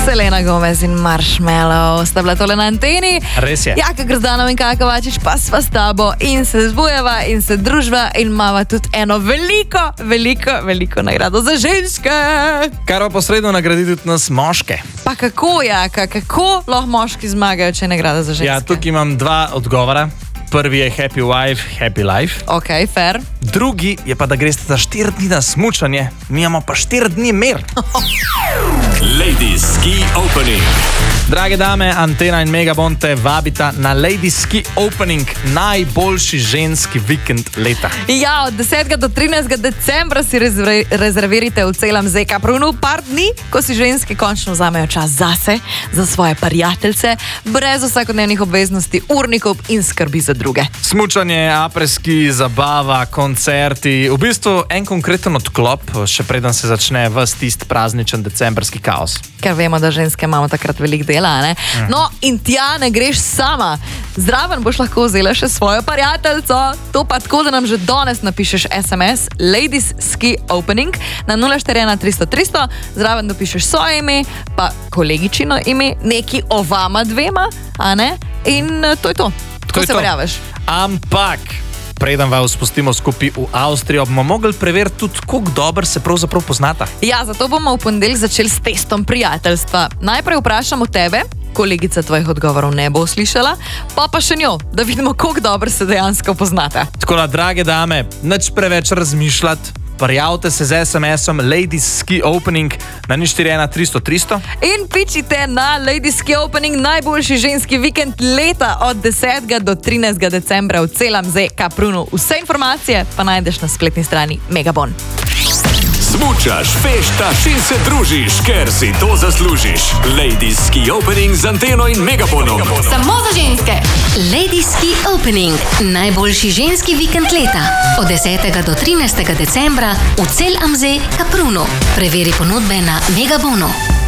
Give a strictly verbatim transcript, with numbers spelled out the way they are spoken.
Selena Gomez in Marshmallow sta bila tole na anteni. Res je. Jaka Grozdanov in Kaja Kovačič pa sva s tabo in se zbujeva in se družba in imava tudi eno veliko, veliko, veliko nagrado za ženske. Kar pa posredno nagradi tudi nas moške. Pa kako, Jaka, kako lahko moški zmagajo, če je nagrada za ženske? Ja, tukaj imam dva odgovora. Prvi je happy wife, happy life. Ok, fair. Drugi je pa, da greste za štiri dni na smučanje, mi imamo pa štiri dni mer. Ladies Ski Opening. Drage dame, Antena in Megabon te vabita na Ladies Ski Opening, najboljši ženski vikend leta. Ja, od desetega do trinajstega decembra si rezervi, rezervirite v celem Z K Prunu par dni, ko si ženske končno vzamejo čas zase, za svoje prijateljce, brez vsakodnevnih obveznosti, urnikov in skrbi za druge. Smučanje, apreski, zabava, koncerti, v bistvu en konkreten odklop, še preden se začne ves tist prazničen decembrski kaos. Ker vemo, da ženske imamo takrat veliko dela, ne? Mm. No, in tja ne greš sama. Zraven boš lahko vzela še svojo prijateljco. To pa tako, da nam že danes napišeš S M S Ladies Ski Opening na nula štiri ena tristo tristo, zraven dopišeš svoje ime, pa kolegičino ime, neki o vama dvema, a ne? In to je to. Tako se verjaveš. Ampak, preden vas spustimo skupaj v Avstrijo, bomo mogli preveriti tudi, koliko dobro se pravzaprav poznata. Ja, zato bomo v ponedeljek začeli s testom prijateljstva. Najprej vprašamo tebe, kolegica tvojih odgovorov ne bo slišala, pa pa še njo, da vidimo, koliko dobro se dejansko poznata. Tako da, drage dame, nič preveč razmišljati. Prijavite se z S M S-om Ladies Ski Opening na nič štiri ena tristo tristo in pičite na Ladies Ski Opening, najboljši ženski vikend leta od desetega do trinajstega decembra v celem Z K Prunu. Vse informacije pa najdeš na spletni strani Megabon. Smučaš, feštaš in se družiš, ker si to zaslužiš. Ladies Ski Opening z Anteno in Megabonom. Samo za ženske. Ladies Ski Opening, najboljši ženski vikend leta. Od desetega do trinajstega decembra v celem Z K Prunu. Preveri ponudbe na Megabonu.